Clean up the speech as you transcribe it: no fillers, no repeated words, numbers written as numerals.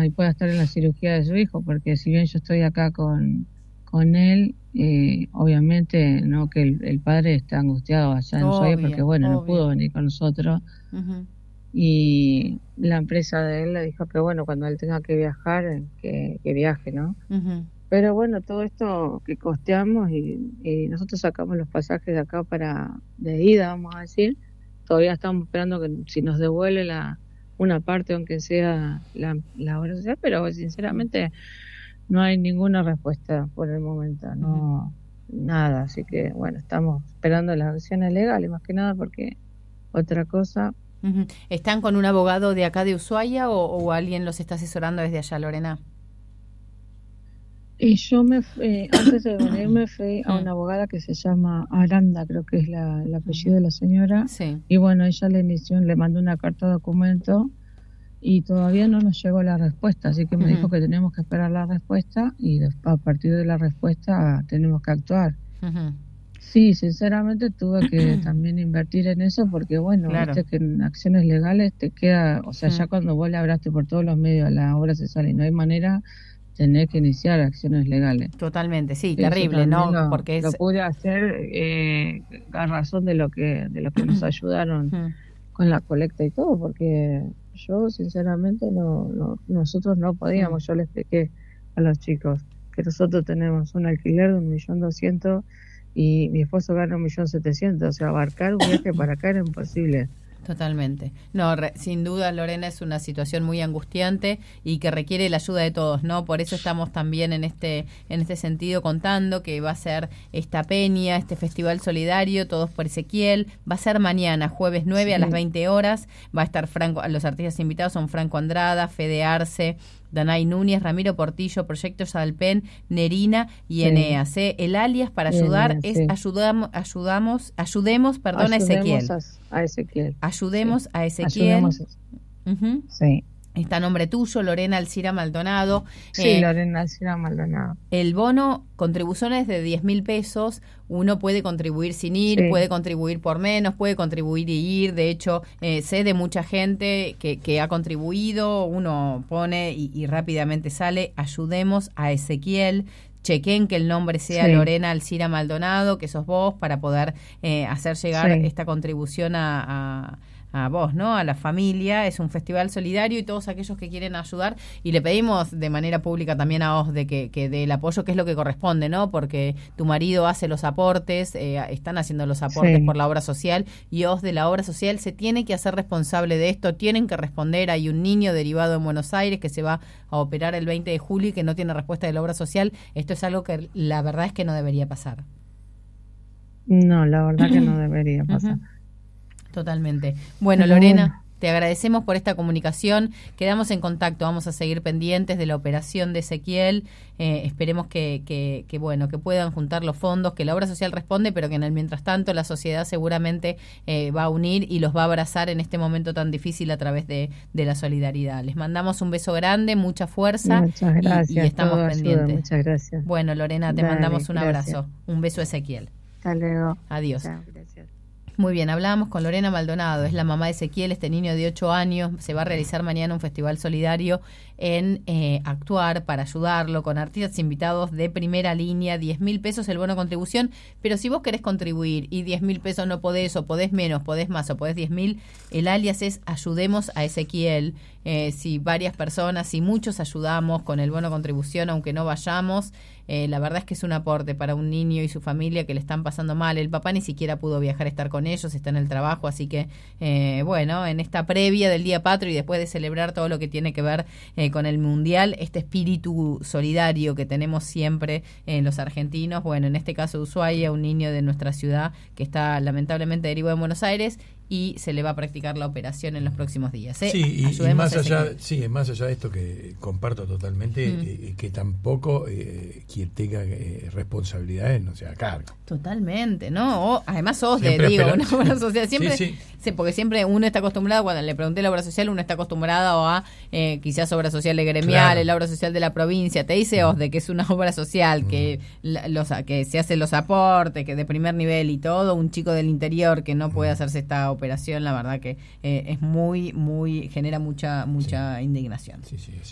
y pueda estar en la cirugía de su hijo, porque si bien yo estoy acá con él, obviamente no que el padre está angustiado allá en Ushuaia porque bueno, no pudo venir con nosotros. Uh-huh. Y la empresa de él le dijo que bueno, cuando él tenga que viajar, que viaje, ¿no? Uh-huh. Pero bueno, todo esto que costeamos y nosotros sacamos los pasajes de acá de ida, vamos a decir. Todavía estamos esperando que si nos devuelve una parte, aunque sea la obra social, pero sinceramente no hay ninguna respuesta por el momento, no, nada. Así que bueno, estamos esperando las acciones legales, más que nada, porque otra cosa... Uh-huh. ¿Están con un abogado de acá de Ushuaia o alguien los está asesorando desde allá, Lorena? Y yo antes de venir me fui a una abogada que se llama Aranda, creo que es el apellido de la señora. Sí. Y bueno, ella le mandó una carta de documento y todavía no nos llegó la respuesta, así que me dijo que tenemos que esperar la respuesta y a partir de la respuesta tenemos que actuar. Sí, sinceramente tuve que también invertir en eso porque bueno, viste que en acciones legales te queda, o sea, ya cuando vos le hablaste por todos los medios a la obra social y no hay manera, tenés que iniciar acciones legales. Totalmente, sí, terrible, ¿no? Porque lo pude hacer a razón de lo que nos ayudaron con la colecta y todo, porque yo sinceramente nosotros no podíamos. Yo le expliqué a los chicos que nosotros tenemos un alquiler de 1.200.000 y mi esposo gana 1.700.000, o sea, abarcar un viaje para acá era imposible. Totalmente. No, sin duda, Lorena, es una situación muy angustiante y que requiere la ayuda de todos, ¿no? Por eso estamos también en este sentido contando que va a ser esta peña, este festival solidario, Todos por Ezequiel. Va a ser mañana, jueves 9 a las 20 horas. Va a estar los artistas invitados son Franco Andrada, Fede Arce, Danay Núñez, Ramiro Portillo, Proyecto Salpen, Nerina y Eneas. El alias para ayudar es ayudemos a Ezequiel. A Ezequiel. Ayudemos a Ezequiel. Sí. Está a nombre tuyo, Lorena Alcira Maldonado. Sí, Lorena Alcira Maldonado. El bono, contribuciones de 10.000 pesos. Uno puede contribuir sin ir, puede contribuir por menos, puede contribuir y ir. De hecho, sé de mucha gente que ha contribuido. Uno pone y rápidamente sale. Ayudemos a Ezequiel. Chequen que el nombre sea Lorena Alcira Maldonado, que sos vos, para poder hacer llegar esta contribución a vos, ¿no? A la familia. Es un festival solidario y todos aquellos que quieren ayudar, y le pedimos de manera pública también a OS de que dé el apoyo, que es lo que corresponde, ¿no? Porque tu marido hace los aportes, están haciendo los aportes por la obra social, y OS de la obra social se tiene que hacer responsable de esto, tienen que responder. Hay un niño derivado en Buenos Aires que se va a operar el 20 de julio y que no tiene respuesta de la obra social. Esto es algo que la verdad es que no debería pasar. No, la verdad que no debería pasar. Totalmente. Bueno, Lorena, te agradecemos por esta comunicación. Quedamos en contacto, vamos a seguir pendientes de la operación de Ezequiel. Esperemos que puedan juntar los fondos, que la obra social responde, pero que en el mientras tanto la sociedad seguramente va a unir y los va a abrazar en este momento tan difícil a través de la solidaridad. Les mandamos un beso grande, mucha fuerza. Muchas gracias. Y estamos pendientes. Muchas gracias. Bueno, Lorena, te mandamos un abrazo. Un beso a Ezequiel. Hasta luego. Adiós. Chao, gracias. Muy bien, hablábamos con Lorena Maldonado, es la mamá de Ezequiel, este niño de 8 años. Se va a realizar mañana un festival solidario en Actuar para ayudarlo, con artistas invitados de primera línea. 10.000 pesos el bono contribución, pero si vos querés contribuir y 10.000 pesos no podés, o podés menos, podés más, o podés 10.000, el alias es Ayudemos a Ezequiel. Si varias personas, si muchos ayudamos con el bono contribución, aunque no vayamos, la verdad es que es un aporte para un niño y su familia que le están pasando mal. El papá ni siquiera pudo viajar a estar con ellos, está en el trabajo, así que en esta previa del Día Patrio y después de celebrar todo lo que tiene que ver con el Mundial, este espíritu solidario que tenemos siempre los argentinos, bueno, en este caso Ushuaia, un niño de nuestra ciudad que está lamentablemente derivado en Buenos Aires, y se le va a practicar la operación en los próximos días. Sí, y más allá de esto que comparto totalmente, que tampoco quien tenga responsabilidades no se haga cargo. Totalmente, ¿no? Además sos siempre una obra social, siempre, porque siempre uno está acostumbrado, cuando le pregunté la obra social, uno está acostumbrado a quizás obra social de gremiales, la obra social de la provincia. Te dice OSDE que es una obra social, que se hacen los aportes, que de primer nivel y todo. Un chico del interior que no puede hacerse esta operación, la verdad que es genera mucha indignación. Sí,